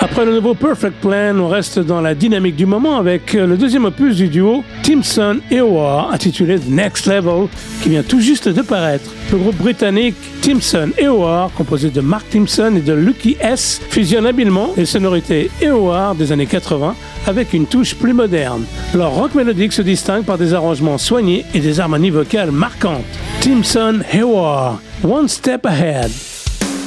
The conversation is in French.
Après le nouveau Perfect Plan, on reste dans la dynamique du moment avec le deuxième opus du duo Timson et Howard, intitulé The Next Level, qui vient tout juste de paraître. Le groupe britannique Timson et Howard, composé de Mark Timson et de Lucky S, fusionne habilement les sonorités et Howard des années 80 avec une touche plus moderne. Leur rock mélodique se distingue par des arrangements soignés et des harmonies vocales marquantes. Timson et Howard, One Step Ahead.